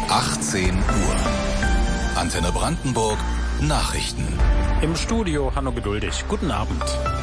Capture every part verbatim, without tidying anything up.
achtzehn Uhr. Antenne Brandenburg Nachrichten. Im Studio Hanno Geduldig. Guten Abend.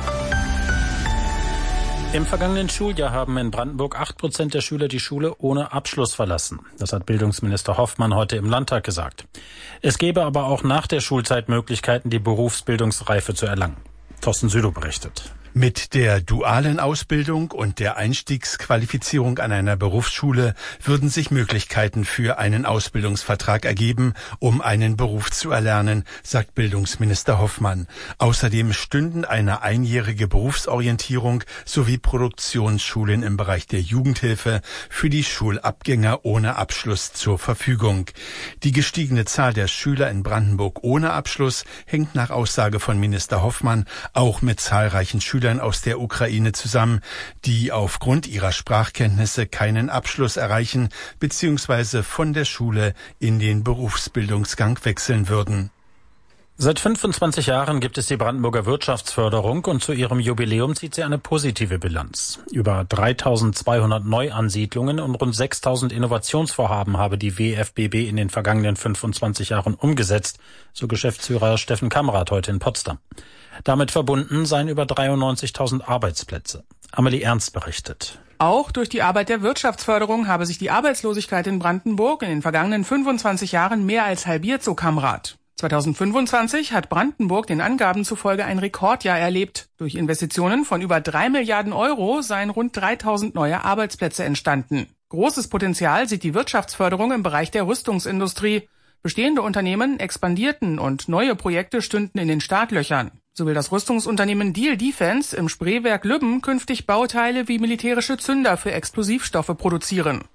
Im vergangenen Schuljahr haben in Brandenburg acht Prozent der Schüler die Schule ohne Abschluss verlassen. Das hat Bildungsminister Hoffmann heute im Landtag gesagt. Es gäbe aber auch nach der Schulzeit Möglichkeiten, die Berufsbildungsreife zu erlangen. Thorsten Südow berichtet. Mit der dualen Ausbildung und der Einstiegsqualifizierung an einer Berufsschule würden sich Möglichkeiten für einen Ausbildungsvertrag ergeben, um einen Beruf zu erlernen, sagt Bildungsminister Hoffmann. Außerdem stünden eine einjährige Berufsorientierung sowie Produktionsschulen im Bereich der Jugendhilfe für die Schulabgänger ohne Abschluss zur Verfügung. Die gestiegene Zahl der Schüler in Brandenburg ohne Abschluss hängt nach Aussage von Minister Hoffmann auch mit zahlreichen Schülern aus der Ukraine zusammen, die aufgrund ihrer Sprachkenntnisse keinen Abschluss erreichen bzw. von der Schule in den Berufsbildungsgang wechseln würden. Seit fünfundzwanzig Jahren gibt es die Brandenburger Wirtschaftsförderung und zu ihrem Jubiläum zieht sie eine positive Bilanz. Über dreitausendzweihundert Neuansiedlungen und rund sechstausend Innovationsvorhaben habe die W F B B in den vergangenen fünfundzwanzig Jahren umgesetzt, so Geschäftsführer Steffen Kamrath heute in Potsdam. Damit verbunden seien über dreiundneunzigtausend Arbeitsplätze. Amelie Ernst berichtet. Auch durch die Arbeit der Wirtschaftsförderung habe sich die Arbeitslosigkeit in Brandenburg in den vergangenen fünfundzwanzig Jahren mehr als halbiert, so Kamrath. zweitausendfünfundzwanzig hat Brandenburg den Angaben zufolge ein Rekordjahr erlebt. Durch Investitionen von über drei Milliarden Euro seien rund dreitausend neue Arbeitsplätze entstanden. Großes Potenzial sieht die Wirtschaftsförderung im Bereich der Rüstungsindustrie. Bestehende Unternehmen expandierten und neue Projekte stünden in den Startlöchern. So will das Rüstungsunternehmen Diehl Defense im Spreewerk Lübben künftig Bauteile wie militärische Zünder für Explosivstoffe produzieren.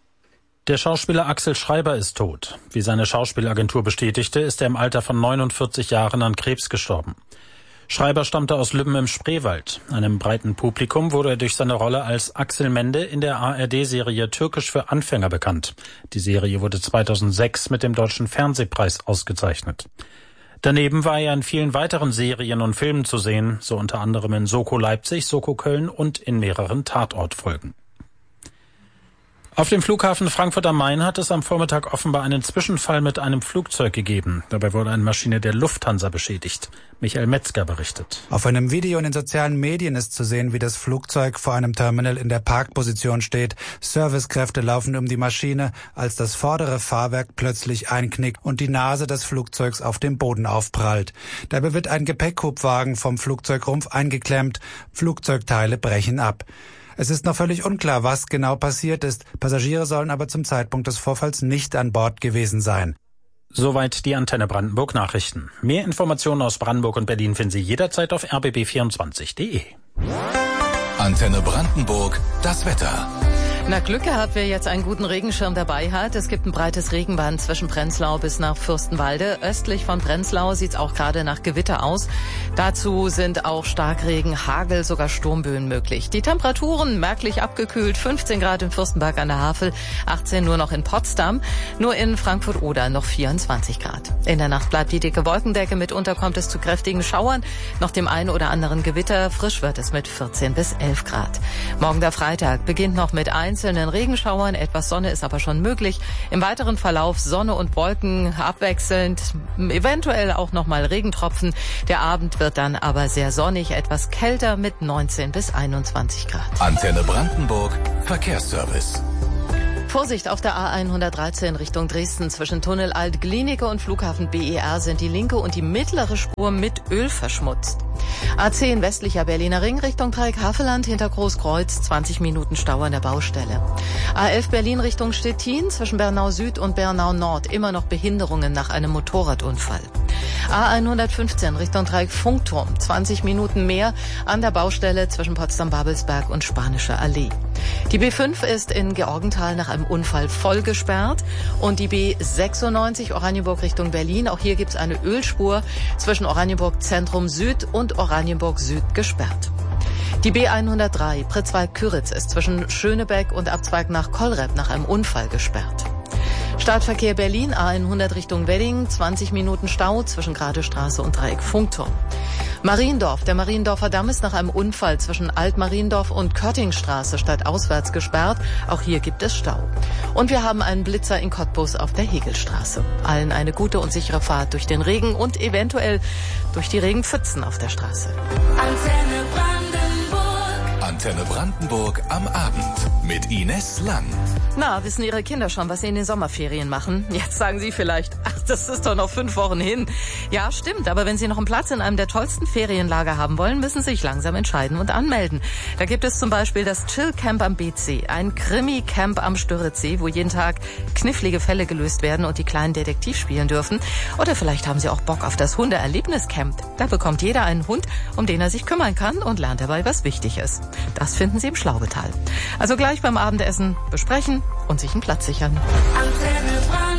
Der Schauspieler Axel Schreiber ist tot. Wie seine Schauspielagentur bestätigte, ist er im Alter von neunundvierzig Jahren an Krebs gestorben. Schreiber stammte aus Lübben im Spreewald. Einem breiten Publikum wurde er durch seine Rolle als Axel Mende in der A R D-Serie Türkisch für Anfänger bekannt. Die Serie wurde zweitausendsechs mit dem Deutschen Fernsehpreis ausgezeichnet. Daneben war er in vielen weiteren Serien und Filmen zu sehen, so unter anderem in Soko Leipzig, Soko Köln und in mehreren Tatortfolgen. Auf dem Flughafen Frankfurt am Main hat es am Vormittag offenbar einen Zwischenfall mit einem Flugzeug gegeben. Dabei wurde eine Maschine der Lufthansa beschädigt. Michael Metzger berichtet. Auf einem Video in den sozialen Medien ist zu sehen, wie das Flugzeug vor einem Terminal in der Parkposition steht. Servicekräfte laufen um die Maschine, als das vordere Fahrwerk plötzlich einknickt und die Nase des Flugzeugs auf dem Boden aufprallt. Dabei wird ein Gepäckhubwagen vom Flugzeugrumpf eingeklemmt. Flugzeugteile brechen ab. Es ist noch völlig unklar, was genau passiert ist. Passagiere sollen aber zum Zeitpunkt des Vorfalls nicht an Bord gewesen sein. Soweit die Antenne Brandenburg Nachrichten. Mehr Informationen aus Brandenburg und Berlin finden Sie jederzeit auf r b b vierundzwanzig punkt d e. Antenne Brandenburg, das Wetter. Na, Glück gehabt, wer jetzt einen guten Regenschirm dabei hat. Es gibt ein breites Regenband zwischen Prenzlau bis nach Fürstenwalde. Östlich von Prenzlau sieht es auch gerade nach Gewitter aus. Dazu sind auch Starkregen, Hagel, sogar Sturmböen möglich. Die Temperaturen merklich abgekühlt. fünfzehn Grad in Fürstenberg an der Havel, achtzehn nur noch in Potsdam. Nur in Frankfurt-Oder noch vierundzwanzig Grad. In der Nacht bleibt die dicke Wolkendecke. Mitunter kommt es zu kräftigen Schauern. Noch dem einen oder anderen Gewitter. Frisch wird es mit vierzehn bis elf Grad. Morgen der Freitag beginnt noch mit einzelnen Regenschauern, etwas Sonne ist aber schon möglich. Im weiteren Verlauf Sonne und Wolken abwechselnd, eventuell auch nochmal Regentropfen. Der Abend wird dann aber sehr sonnig, etwas kälter mit neunzehn bis einundzwanzig Grad. Antenne Brandenburg, Verkehrsservice. Vorsicht auf der A hundertdreizehn Richtung Dresden. Zwischen Tunnel Alt-Glienicke und Flughafen B E R sind die linke und die mittlere Spur mit Öl verschmutzt. A zehn westlicher Berliner Ring Richtung Dreieck-Havelland hinter Großkreuz, zwanzig Minuten Stau an der Baustelle. A elf Berlin Richtung Stettin zwischen Bernau Süd und Bernau Nord immer noch Behinderungen nach einem Motorradunfall. A hundertfünfzehn Richtung Dreieck Funkturm, zwanzig Minuten mehr an der Baustelle zwischen Potsdam-Babelsberg und Spanische Allee. Die B fünf ist in Georgenthal nach einem Unfall voll gesperrt und die B sechsundneunzig Oranienburg Richtung Berlin. Auch hier gibt es eine Ölspur zwischen Oranienburg Zentrum Süd und Oranienburg Süd gesperrt. Die B hundertdrei Pritzwalk-Küritz ist zwischen Schönebeck und Abzweig nach Kollrep nach einem Unfall gesperrt. Startverkehr Berlin, A hundert Richtung Wedding, zwanzig Minuten Stau zwischen Gradestraße und Dreieck Funkturm. Mariendorf. Der Mariendorfer Damm ist nach einem Unfall zwischen Alt-Mariendorf und Körtingstraße stadtauswärts gesperrt. Auch hier gibt es Stau. Und wir haben einen Blitzer in Cottbus auf der Hegelstraße. Allen eine gute und sichere Fahrt durch den Regen und eventuell durch die Regenpfützen auf der Straße. Antenne Brandenburg. Antenne Brandenburg am Abend mit Ines Lang. Na, wissen Ihre Kinder schon, was sie in den Sommerferien machen? Jetzt sagen Sie vielleicht, ach, das ist doch noch fünf Wochen hin. Ja, stimmt, aber wenn Sie noch einen Platz in einem der tollsten Ferienlager haben wollen, müssen Sie sich langsam entscheiden und anmelden. Da gibt es zum Beispiel das Chill Camp am B C, ein Krimi-Camp am Störritzsee, wo jeden Tag knifflige Fälle gelöst werden und die Kleinen Detektiv spielen dürfen. Oder vielleicht haben Sie auch Bock auf das Hunde-Erlebnis-Camp. Da bekommt jeder einen Hund, um den er sich kümmern kann und lernt dabei, was wichtig ist. Das finden Sie im Schlaubetal. Also gleich beim Abendessen besprechen und sich einen Platz sichern. Antenne Brandenburg.